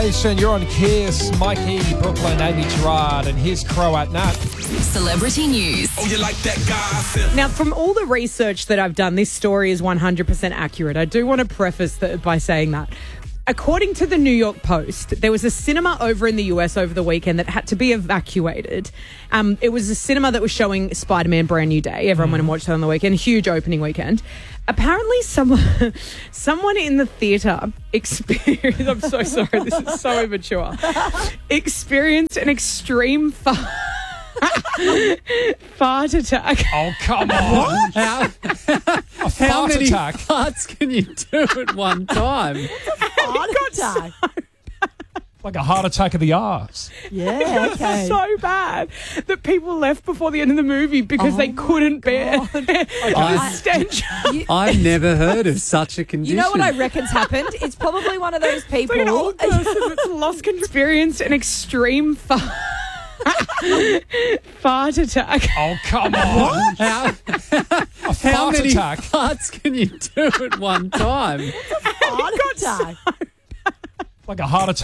You're on Kiss. Mikey, Brooklyn, Amy Gerard, and here's Croat Nat. Celebrity news. Oh, you like that gossip? Now, from all the research that I've done, this story is 100% accurate. I do want to preface that by saying that. According to the New York Post, there was a cinema over in the US over the weekend that had to be evacuated. It was a cinema that was showing Spider-Man Brand New Day. Everyone went and watched it on the weekend. Huge opening weekend. Apparently, someone in the theatre experienced... I'm so sorry. This is so immature. Experienced an extreme fart attack. Oh, come on. How Fart many attack. farts can you do at one time? Like a heart attack of the arse. Yeah, okay. So bad that people left before the end of the movie because they couldn't bear the stench. I've never heard of such a condition. You know what I reckon's happened? It's probably one of those people. Like an old person that's lost control. Experienced an extreme fart attack. Oh, come on. How A fart many attack. farts can you do at one time? Heart attack. Like a heart attack.